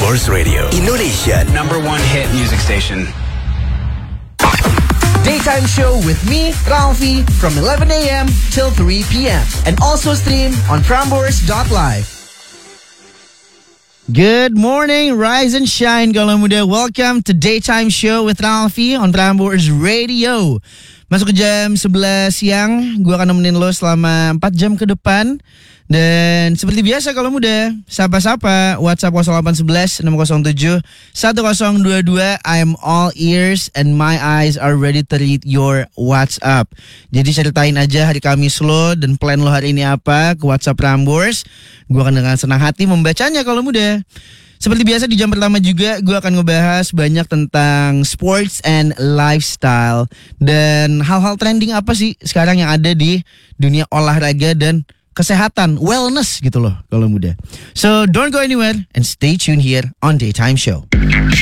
Prambors Radio, Indonesia #1 hit music station. Daytime show with me, Ralphie, from 11 a.m. till 3 p.m. And also stream on Prambors.live. Good morning, rise and shine kalau muda. Welcome to Daytime Show with Ralphie on Prambors Radio. Masuk ke jam 11 siang, gue akan nemenin lo selama 4 jam ke depan. Dan seperti biasa kalau muda, sapa-sapa WhatsApp 0811 607 1022. I'm all ears and my eyes are ready to read your WhatsApp. Jadi ceritain aja hari Kamis lo dan plan lo hari ini apa ke WhatsApp Prambors. Gue akan dengan senang hati membacanya kalau muda. Seperti biasa di jam pertama juga gue akan ngebahas banyak tentang sports and lifestyle. Dan hal-hal trending apa sih sekarang yang ada di dunia olahraga dan kesehatan, wellness gitu loh kalau muda. So don't go anywhere and stay tuned here on Daytime Show.